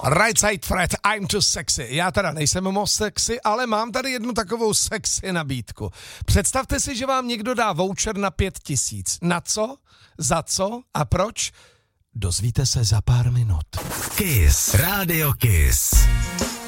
Right Side Fred, I'm too sexy. Já teda nejsem moc sexy, ale mám tady jednu takovou sexy nabídku. Představte si, že vám někdo dá voucher na 5000. Na co? Za co? A proč? Dozvíte se za pár minut. Kiss. Radio Kiss.